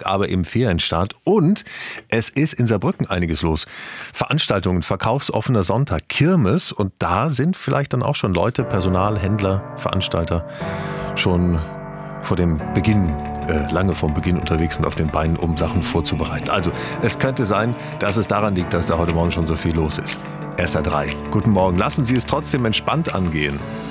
aber im Ferienstart. Und es ist in Saarbrücken einiges los. Veranstaltungen, verkaufsoffener Sonntag, Kirmes. Und da sind vielleicht dann auch schon Leute, Personal, Händler, Veranstalter schon vor dem Beginn, lange vom Beginn unterwegs sind auf den Beinen, um Sachen vorzubereiten. Also es könnte sein, dass es daran liegt, dass da heute Morgen schon so viel los ist. SR3. Guten Morgen. Lassen Sie es trotzdem entspannt angehen.